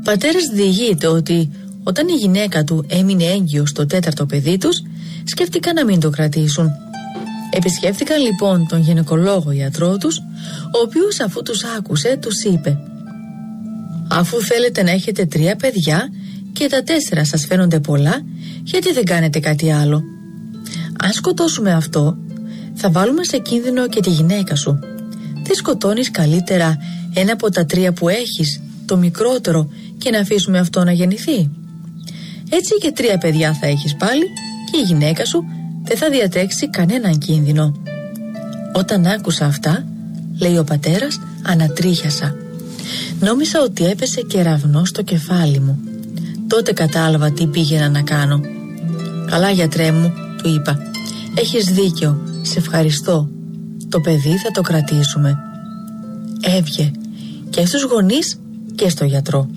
πατέρας διηγείται ότι όταν η γυναίκα του έμεινε έγκυος στο 4ο παιδί τους, σκέφτηκαν να μην το κρατήσουν. Επισκέφτηκαν λοιπόν τον γυναικολόγο ιατρό τους, ο οποίος αφού τους άκουσε τους είπε: «Αφού θέλετε να έχετε 3 παιδιά και τα 4 σας φαίνονται πολλά, γιατί δεν κάνετε κάτι άλλο? Αν σκοτώσουμε αυτό, θα βάλουμε σε κίνδυνο και τη γυναίκα σου. Δεν σκοτώνεις καλύτερα ένα από τα 3 που έχεις, το μικρότερο, και να αφήσουμε αυτό να γεννηθεί? Έτσι και 3 παιδιά θα έχεις πάλι και η γυναίκα σου δεν θα διατρέξει κανέναν κίνδυνο». Όταν άκουσα αυτά, λέει ο πατέρας, ανατρίχιασα. Νόμισα ότι έπεσε κεραυνό στο κεφάλι μου. Τότε κατάλαβα τι πήγαινα να κάνω. «Καλά, γιατρέ μου», του είπα, «έχεις δίκιο, σε ευχαριστώ. Το παιδί θα το κρατήσουμε». Έβγε και στους γονείς και στο γιατρό.